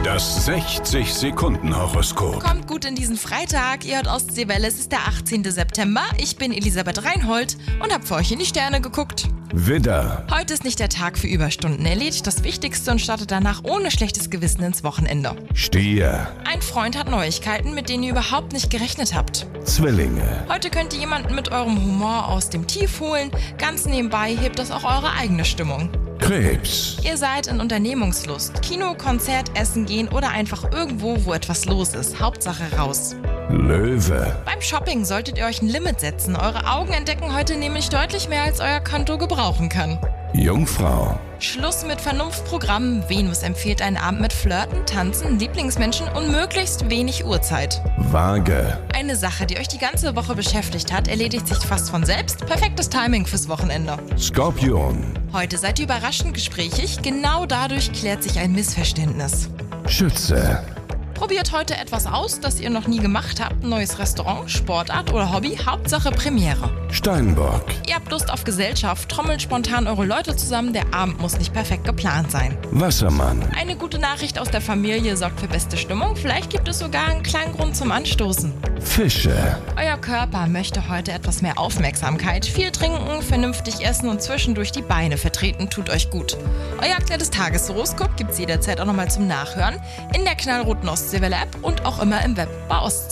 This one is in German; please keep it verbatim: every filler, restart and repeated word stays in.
Das sechzig Sekunden Horoskop. Kommt gut in diesen Freitag. Ihr hört Ostseewelle, es ist der achtzehnten September. Ich bin Elisabeth Reinhold und hab für euch in die Sterne geguckt. Widder, Heute ist nicht der Tag für Überstunden. Erledigt das Wichtigste und startet danach ohne schlechtes Gewissen ins Wochenende. Stier, Ein Freund hat Neuigkeiten, mit denen ihr überhaupt nicht gerechnet habt. Zwillinge, Heute könnt ihr jemanden mit eurem Humor aus dem Tief holen. Ganz nebenbei hebt das auch eure eigene Stimmung. Krebs, Ihr seid in Unternehmungslust. Kino, Konzert, Essen gehen oder einfach irgendwo, wo etwas los ist. Hauptsache raus. Löwe, Beim Shopping solltet ihr euch ein Limit setzen. Eure Augen entdecken heute nämlich deutlich mehr, als euer Konto gebrauchen kann. Jungfrau, Schluss mit Vernunftprogrammen. Venus empfiehlt einen Abend mit Flirten, Tanzen, Lieblingsmenschen und möglichst wenig Uhrzeit. Waage, Eine Sache, die euch die ganze Woche beschäftigt hat, erledigt sich fast von selbst. Perfektes Timing fürs Wochenende. Skorpion, Heute seid ihr überraschend gesprächig. Genau dadurch klärt sich ein Missverständnis. Schütze, Probiert heute etwas aus, das ihr noch nie gemacht habt. Neues Restaurant, Sportart oder Hobby. Hauptsache Premiere. Steinbock, Ihr habt Lust auf Gesellschaft, trommelt spontan eure Leute zusammen. Der Abend muss nicht perfekt geplant sein. Wassermann, Eine gute Nachricht aus der Familie sorgt für beste Stimmung. Vielleicht gibt es sogar einen kleinen Grund zum Anstoßen. Fische, Euer Körper möchte heute etwas mehr Aufmerksamkeit. Viel trinken, vernünftig essen und zwischendurch die Beine vertreten tut euch gut. Euer aktuelles Tageshoroskop gibt's jederzeit auch nochmal zum Nachhören in der knallroten Ostseewelle-App und auch immer im Web bei Ostsee.